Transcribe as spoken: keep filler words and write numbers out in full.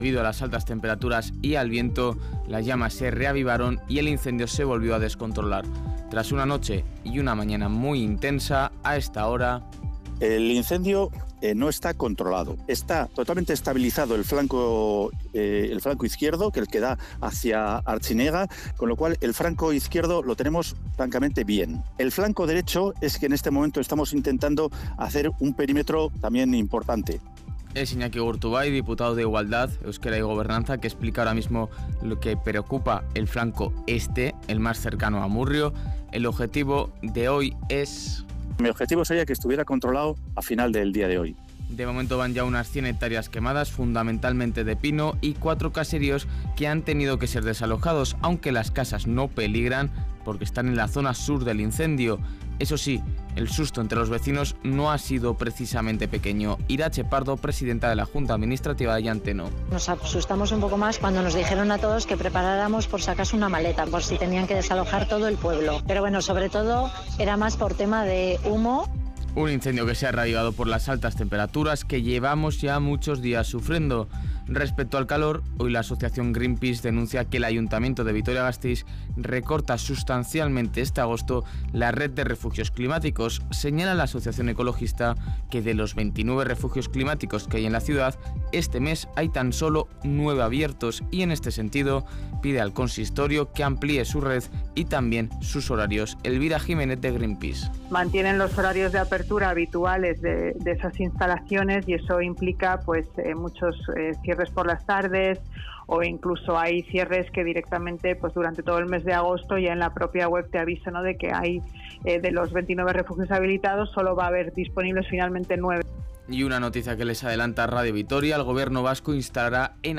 Debido a las altas temperaturas y al viento, las llamas se reavivaron y el incendio se volvió a descontrolar. Tras una noche y una mañana muy intensa, a esta hora... El incendio eh, no está controlado. Está totalmente estabilizado el flanco, eh, el flanco izquierdo, que es el que da hacia Artziniega, con lo cual el flanco izquierdo lo tenemos francamente bien. El flanco derecho es que en este momento estamos intentando hacer un perímetro también importante. Es Iñaki Gurtubay, diputado de Igualdad, Euskera y Gobernanza, que explica ahora mismo lo que preocupa el flanco este, el más cercano a Amurrio. El objetivo de hoy es... Mi objetivo sería que estuviera controlado a final del día de hoy. De momento van ya unas cien hectáreas quemadas, fundamentalmente de pino, y cuatro caseríos que han tenido que ser desalojados, aunque las casas no peligran porque están en la zona sur del incendio. Eso sí, el susto entre los vecinos no ha sido precisamente pequeño. Irache Pardo, presidenta de la Junta Administrativa de Llanteno. Nos asustamos un poco más cuando nos dijeron a todos que preparáramos por si acaso una maleta, por si tenían que desalojar todo el pueblo. Pero bueno, sobre todo era más por tema de humo. Un incendio que se ha reavivado por las altas temperaturas que llevamos ya muchos días sufriendo. Respecto al calor, hoy la asociación Greenpeace denuncia que el Ayuntamiento de Vitoria-Gasteiz recorta sustancialmente este agosto la red de refugios climáticos. Señala la asociación ecologista que de los veintinueve refugios climáticos que hay en la ciudad, este mes hay tan solo nueve abiertos y en este sentido pide al consistorio que amplíe su red y también sus horarios. Elvira Jiménez de Greenpeace. Mantienen los horarios de apertura habituales de, de esas instalaciones y eso implica pues eh, muchos eh, cierres por las tardes o incluso hay cierres que directamente pues durante todo el mes de agosto ya en la propia web te avisan, ¿no?, de que hay eh, de los veintinueve refugios habilitados solo va a haber disponibles finalmente nueve. Y una noticia que les adelanta Radio Vitoria: el gobierno vasco instalará en